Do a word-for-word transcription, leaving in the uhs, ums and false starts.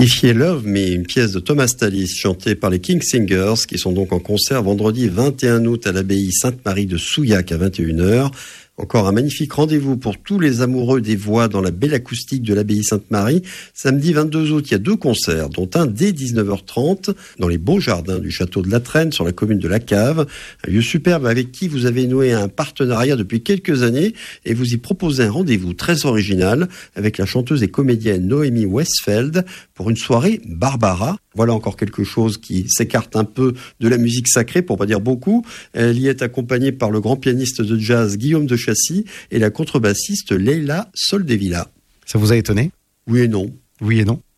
If You Love Me, une pièce de Thomas Tallis chantée par les King Singers qui sont donc en concert vendredi vingt et un août à l'abbaye Sainte-Marie de Souillac à vingt et une heures. Encore un magnifique rendez-vous pour tous les amoureux des voix dans la belle acoustique de l'abbaye Sainte-Marie. Samedi vingt-deux août, il y a deux concerts, dont un dès dix-neuf heures trente dans les beaux jardins du château de la Traîne sur la commune de La Cave. Un lieu superbe avec qui vous avez noué un partenariat depuis quelques années et vous y proposez un rendez-vous très original avec la chanteuse et comédienne Noémie Westfeld pour une soirée Barbara. Voilà encore quelque chose qui s'écarte un peu de la musique sacrée, pour pas dire beaucoup. Elle y est accompagnée par le grand pianiste de jazz Guillaume de Chassis et la contrebassiste Leila Soldevilla. Ça vous a étonné ? Oui et non. Oui et non.